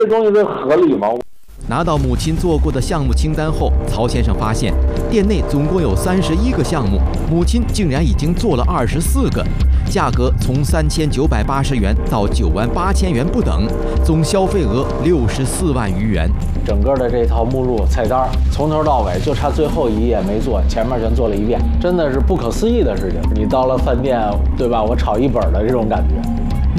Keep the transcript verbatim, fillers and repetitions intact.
这东西这合理吗？ 拿到母亲做过的项目清单后，曹先生发现店内总共有三十一个项目，母亲竟然已经做了二十四个，价格从三千九百八十元到九万八千元不等，总消费额六十四万余元。 整个的这套目录菜单从头到尾就差最后一页没做，前面全做了一遍，真的是不可思议的事情。你到了饭店，对吧？我炒一本的这种感觉。